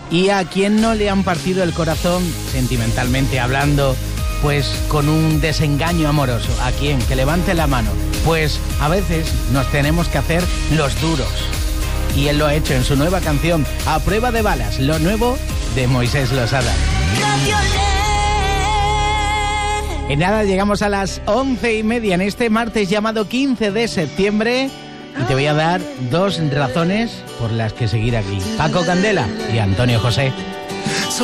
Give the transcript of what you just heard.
¿Y a quién no le han partido el corazón, sentimentalmente hablando, pues con un desengaño amoroso? ¿A quién? Que levante la mano. Pues a veces nos tenemos que hacer los duros. Y él lo ha hecho en su nueva canción, A Prueba de Balas, lo nuevo de Moisés Losada. En nada, llegamos a las 11:30 en este martes llamado 15 de septiembre y te voy a dar 2 razones por las que seguir aquí. Paco Candela y Antonio José.